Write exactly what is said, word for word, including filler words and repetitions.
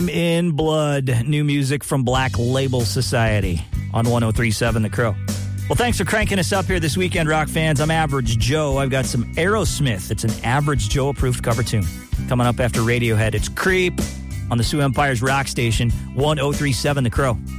Crime in Blood, new music from Black Label Society on one oh three point seven The Crow. Well, thanks for cranking us up here this weekend, rock fans. I'm Average Joe. I've got some Aerosmith. It's an Average Joe-approved cover tune. Coming up after Radiohead, it's Creep on the Sioux Empire's rock station, one oh three point seven The Crow.